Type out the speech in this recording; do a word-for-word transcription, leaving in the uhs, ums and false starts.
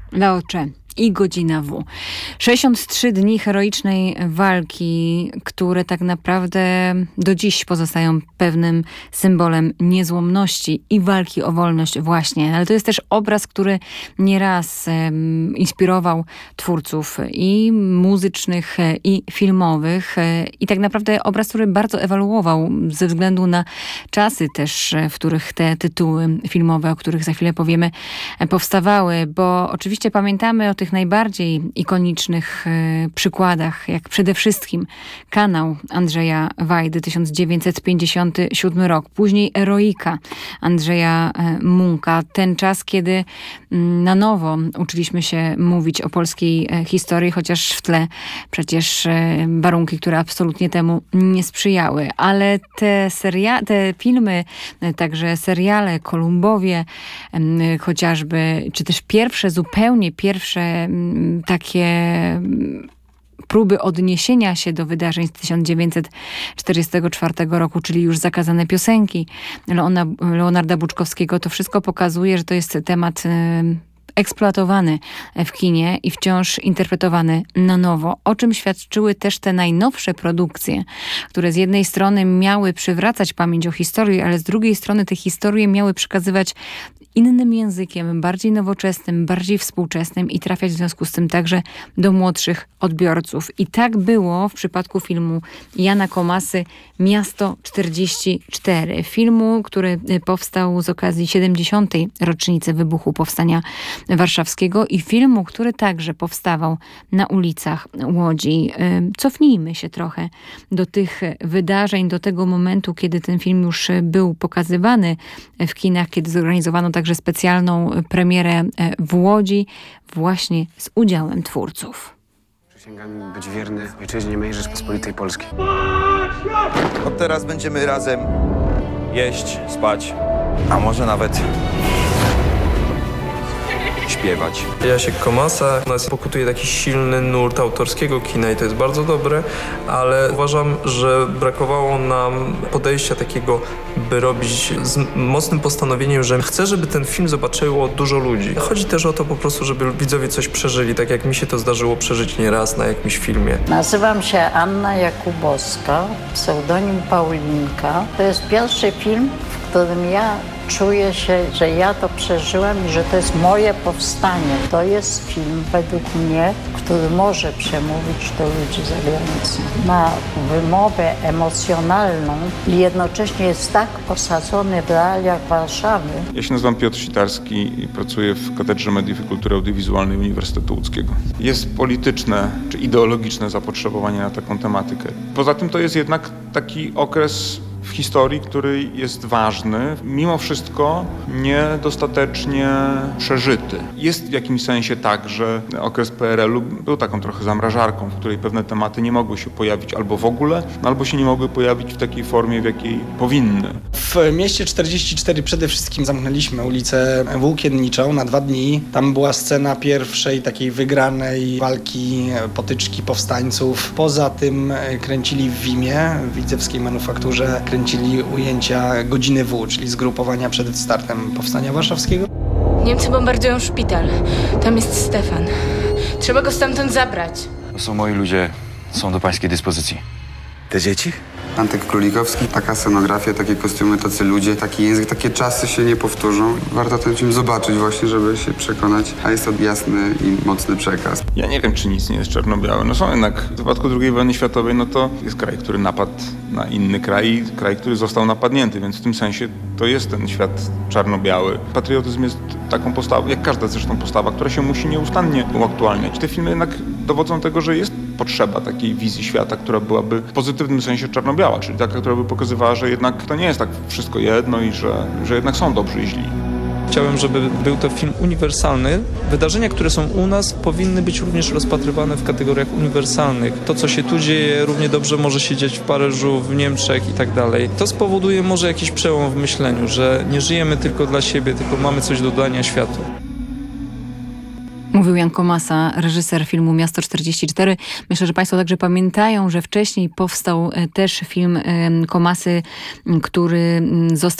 Laocze i Godzina W. sześćdziesiąt trzy dni heroicznej walki, które tak naprawdę do dziś pozostają pewnym symbolem niezłomności i walki o wolność właśnie. Ale to jest też obraz, który nieraz um, inspirował twórców i muzycznych, i filmowych. I tak naprawdę obraz, który bardzo ewoluował ze względu na czasy też, w których te tytuły filmowe, o których za chwilę powiemy, powstawały. Bo oczywiście pamiętamy o tych najbardziej ikonicznych e, przykładach, jak przede wszystkim Kanał Andrzeja Wajdy, tysiąc dziewięćset pięćdziesiąty siódmy rok. Później Eroika Andrzeja e, Munka. Ten czas, kiedy m, na nowo uczyliśmy się mówić o polskiej e, historii, chociaż w tle przecież e, warunki, które absolutnie temu nie sprzyjały. Ale te, seria- te filmy, e, także seriale, Kolumbowie e, chociażby, czy też pierwsze, zupełnie pierwsze takie próby odniesienia się do wydarzeń z tysiąc dziewięćset czterdziestego czwartego roku, czyli już Zakazane piosenki Leona, Leonarda Buczkowskiego, to wszystko pokazuje, że to jest temat eksploatowany w kinie i wciąż interpretowany na nowo, o czym świadczyły też te najnowsze produkcje, które z jednej strony miały przywracać pamięć o historii, ale z drugiej strony te historie miały przekazywać innym językiem, bardziej nowoczesnym, bardziej współczesnym i trafiać w związku z tym także do młodszych odbiorców. I tak było w przypadku filmu Jana Komasy Miasto czterdzieści cztery. Filmu, który powstał z okazji siedemdziesiątej rocznicy wybuchu Powstania Warszawskiego i filmu, który także powstawał na ulicach Łodzi. Cofnijmy się trochę do tych wydarzeń, do tego momentu, kiedy ten film już był pokazywany w kinach, kiedy zorganizowano także specjalną premierę w Łodzi właśnie z udziałem twórców. Przysięgam być wierny ojczyźnie mej Rzeczpospolitej Polskiej. Od teraz będziemy razem jeść, spać, a może nawet śpiewać. Jasiek Komasa nas pokutuje taki silny nurt autorskiego kina i to jest bardzo dobre, ale uważam, że brakowało nam podejścia takiego, by robić z mocnym postanowieniem, że chcę, żeby ten film zobaczyło dużo ludzi. Chodzi też o to po prostu, żeby widzowie coś przeżyli, tak jak mi się to zdarzyło przeżyć nieraz na jakimś filmie. Nazywam się Anna Jakubowska, pseudonim Paulinka. To jest pierwszy film, w którym ja czuję się, że ja to przeżyłam i że to jest moje powstanie. To jest film, według mnie, który może przemówić do ludzi za granicą. Ma wymowę emocjonalną i jednocześnie jest tak osadzony w realiach Warszawy. Ja się nazywam Piotr Sitarski i pracuję w Katedrze Mediów i Kultury Audiowizualnej Uniwersytetu Łódzkiego. Jest polityczne czy ideologiczne zapotrzebowanie na taką tematykę. Poza tym to jest jednak taki okres w historii, który jest ważny, mimo wszystko niedostatecznie przeżyty. Jest w jakimś sensie tak, że okres P R L u był taką trochę zamrażarką, w której pewne tematy nie mogły się pojawić albo w ogóle, albo się nie mogły pojawić w takiej formie, w jakiej powinny. W mieście czterdzieści cztery przede wszystkim zamknęliśmy ulicę Włókienniczą na dwa dni. Tam była scena pierwszej takiej wygranej walki, potyczki powstańców. Poza tym kręcili w Wimie, w Widzewskiej Manufakturze, kręcili ujęcia Godziny W, czyli zgrupowania przed startem Powstania Warszawskiego. Niemcy bombardują szpital. Tam jest Stefan. Trzeba go stamtąd zabrać. To są moi ludzie, są do pańskiej dyspozycji. Te dzieci? Antek Królikowski, taka scenografia, takie kostiumy, tacy ludzie, taki język, takie czasy się nie powtórzą. Warto ten film zobaczyć właśnie, żeby się przekonać, a jest to jasny i mocny przekaz. Ja nie wiem, czy nic nie jest czarno-białe. No są jednak, w przypadku drugiej wojny światowej, no to jest kraj, który napadł na inny kraj i kraj, który został napadnięty, więc w tym sensie to jest ten świat czarno-biały. Patriotyzm jest taką postawą, jak każda zresztą postawa, która się musi nieustannie uaktualniać. Te filmy jednak dowodzą tego, że jest potrzeba takiej wizji świata, która byłaby w pozytywnym sensie czarno-biała, czyli taka, która by pokazywała, że jednak to nie jest tak wszystko jedno i że, że jednak są dobrzy i źli. Chciałem, żeby był to film uniwersalny. Wydarzenia, które są u nas, powinny być również rozpatrywane w kategoriach uniwersalnych. To, co się tu dzieje, równie dobrze może się dziać w Paryżu, w Niemczech i tak dalej. To spowoduje może jakiś przełom w myśleniu, że nie żyjemy tylko dla siebie, tylko mamy coś do dania światu. Mówił Jan Komasa, reżyser filmu Miasto czterdzieści cztery. Myślę, że Państwo także pamiętają, że wcześniej powstał też film Komasy, który został